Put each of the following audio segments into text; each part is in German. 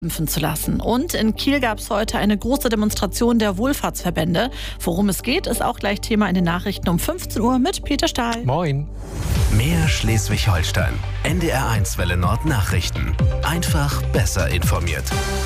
impfen zu lassen. Und in Kiel gab es heute eine große Demonstration der Wohlfahrtsverbände. Worum es geht, ist auch gleich Thema in den Nachrichten um 15 Uhr mit Peter Stahl. Moin. Mehr Schleswig-Holstein. NDR1 Welle Nord Nachrichten. Einfach besser informiert.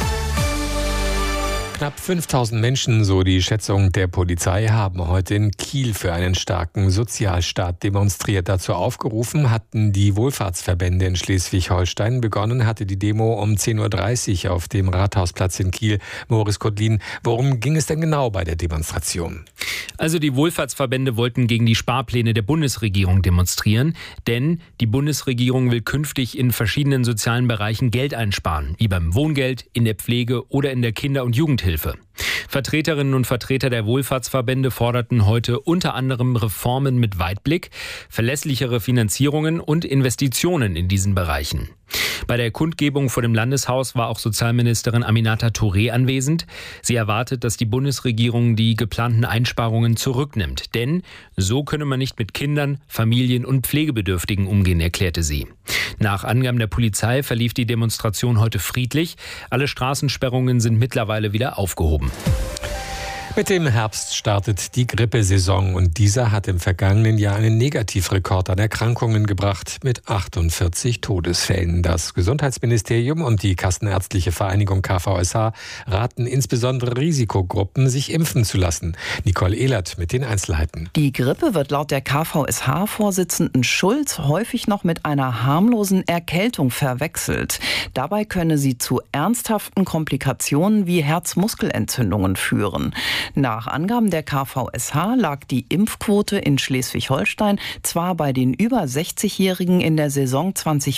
Knapp 5000 Menschen, so die Schätzung der Polizei, haben heute in Kiel für einen starken Sozialstaat demonstriert. Dazu aufgerufen hatten die Wohlfahrtsverbände in Schleswig-Holstein. Begonnen hatte die Demo um 10.30 Uhr auf dem Rathausplatz in Kiel. Moritz Kotlin, worum ging es denn genau bei der Demonstration? Also die Wohlfahrtsverbände wollten gegen die Sparpläne der Bundesregierung demonstrieren, denn die Bundesregierung will künftig in verschiedenen sozialen Bereichen Geld einsparen, wie beim Wohngeld, in der Pflege oder in der Kinder- und Jugendhilfe. Vertreterinnen und Vertreter der Wohlfahrtsverbände forderten heute unter anderem Reformen mit Weitblick, verlässlichere Finanzierungen und Investitionen in diesen Bereichen. Bei der Kundgebung vor dem Landeshaus war auch Sozialministerin Aminata Touré anwesend. Sie erwartet, dass die Bundesregierung die geplanten Einsparungen zurücknimmt. Denn so könne man nicht mit Kindern, Familien und Pflegebedürftigen umgehen, erklärte sie. Nach Angaben der Polizei verlief die Demonstration heute friedlich. Alle Straßensperrungen sind mittlerweile wieder aufgehoben. Mit dem Herbst startet die Grippesaison und dieser hat im vergangenen Jahr einen Negativrekord an Erkrankungen gebracht mit 48 Todesfällen. Das Gesundheitsministerium und die Kassenärztliche Vereinigung KVSH raten insbesondere Risikogruppen, sich impfen zu lassen. Nicole Ehlert mit den Einzelheiten. Die Grippe wird laut der KVSH-Vorsitzenden Schulz häufig noch mit einer harmlosen Erkältung verwechselt. Dabei könne sie zu ernsthaften Komplikationen wie Herzmuskelentzündungen führen. Nach Angaben der KVSH lag die Impfquote in Schleswig-Holstein zwar bei den über 60-Jährigen in der Saison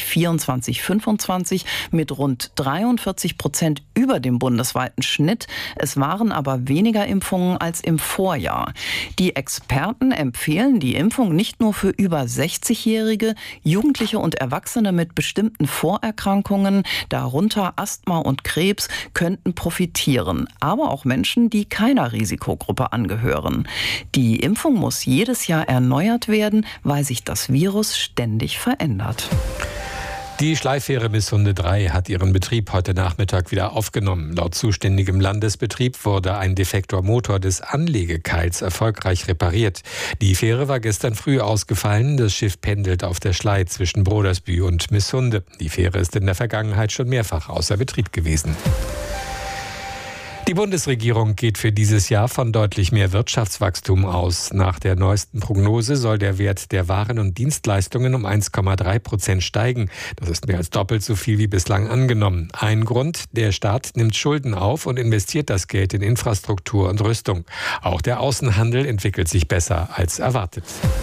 2024/25 mit rund 43% über dem bundesweiten Schnitt. Es waren aber weniger Impfungen als im Vorjahr. Die Experten empfehlen die Impfung nicht nur für über 60-Jährige, Jugendliche und Erwachsene mit bestimmten Vorerkrankungen, darunter Asthma und Krebs, könnten profitieren, aber auch Menschen, die keiner Risikogruppe angehören. Die Impfung muss jedes Jahr erneuert werden, weil sich das Virus ständig verändert. Die Schleifähre Missunde 3 hat ihren Betrieb heute Nachmittag wieder aufgenommen. Laut zuständigem Landesbetrieb wurde ein defekter Motor des Anlegekeils erfolgreich repariert. Die Fähre war gestern früh ausgefallen. Das Schiff pendelt auf der Schlei zwischen Brodersbü und Missunde. Die Fähre ist in der Vergangenheit schon mehrfach außer Betrieb gewesen. Die Bundesregierung geht für dieses Jahr von deutlich mehr Wirtschaftswachstum aus. Nach der neuesten Prognose soll der Wert der Waren und Dienstleistungen um 1,3% steigen. Das ist mehr als doppelt so viel wie bislang angenommen. Ein Grund: der Staat nimmt Schulden auf und investiert das Geld in Infrastruktur und Rüstung. Auch der Außenhandel entwickelt sich besser als erwartet.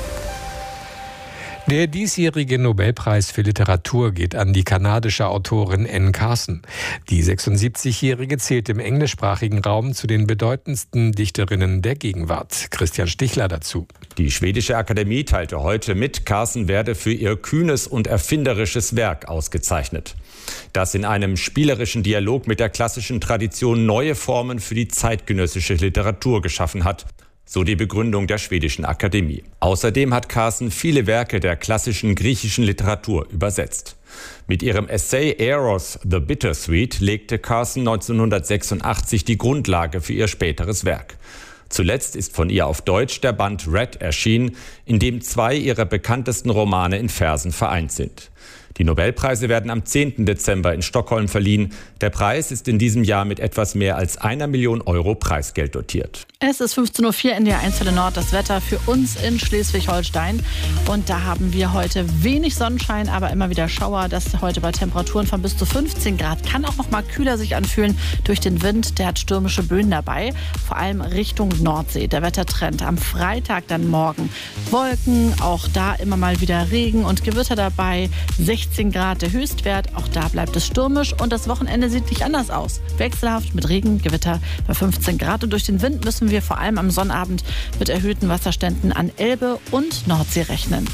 Der diesjährige Nobelpreis für Literatur geht an die kanadische Autorin Anne Carson. Die 76-Jährige zählt im englischsprachigen Raum zu den bedeutendsten Dichterinnen der Gegenwart. Christian Stichler dazu. Die schwedische Akademie teilte heute mit, Carson werde für ihr kühnes und erfinderisches Werk ausgezeichnet, das in einem spielerischen Dialog mit der klassischen Tradition neue Formen für die zeitgenössische Literatur geschaffen hat. So die Begründung der schwedischen Akademie. Außerdem hat Carson viele Werke der klassischen griechischen Literatur übersetzt. Mit ihrem Essay Eros the Bittersweet legte Carson 1986 die Grundlage für ihr späteres Werk. Zuletzt ist von ihr auf Deutsch der Band Red erschienen, in dem 2 ihrer bekanntesten Romane in Versen vereint sind. Die Nobelpreise werden am 10. Dezember in Stockholm verliehen. Der Preis ist in diesem Jahr mit etwas mehr als 1 Million Euro Preisgeld dotiert. Es ist 15.04 Uhr in der NDR1 Welle Nord, das Wetter für uns in Schleswig-Holstein. Und da haben wir heute wenig Sonnenschein, aber immer wieder Schauer. Das heute bei Temperaturen von bis zu 15 Grad. Kann auch noch mal kühler sich anfühlen durch den Wind. Der hat stürmische Böen dabei, vor allem Richtung Nordsee. Der Wettertrend am Freitag dann morgen. Wolken, auch da immer mal wieder Regen und Gewitter dabei. 16 Grad der Höchstwert, auch da bleibt es stürmisch. Und das Wochenende sieht nicht anders aus. Wechselhaft mit Regen, Gewitter bei 15 Grad. Und durch den Wind müssen wir vor allem am Sonnabend mit erhöhten Wasserständen an Elbe und Nordsee rechnen.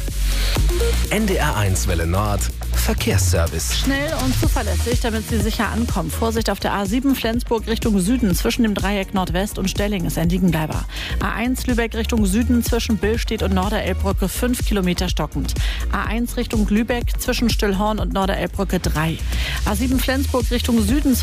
NDR1 Welle Nord Verkehrsservice. Schnell und zuverlässig, damit Sie sicher ankommen. Vorsicht auf der A7 Flensburg Richtung Süden zwischen dem Dreieck Nordwest und Stelling ist ein Liegenbleiber. A1 Lübeck Richtung Süden zwischen Billstedt und Norderelbbrücke 5 Kilometer stockend. A1 Richtung Lübeck zwischen Stillhorn und Norderelbbrücke 3. A7 Flensburg Richtung Süden